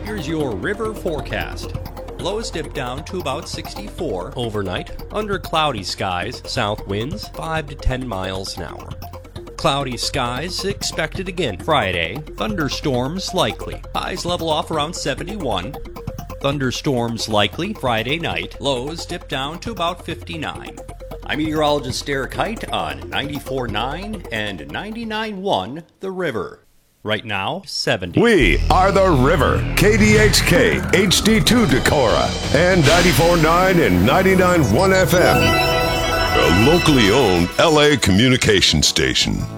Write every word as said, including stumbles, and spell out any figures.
Here's your river forecast. Lows dip down to about sixty-four overnight, under cloudy skies, south winds five to ten miles an hour. Cloudy skies expected again Friday, thunderstorms likely. Highs level off around seventy-one. Thunderstorms likely Friday night, lows dip down to about fifty-nine. I'm meteorologist Derek Height on ninety-four point nine and ninety-nine point one The River. Right now, seventy. We are The River, K D H K, H D two Decorah, and ninety-four point nine and ninety-nine point one F M. A locally owned L A communication station.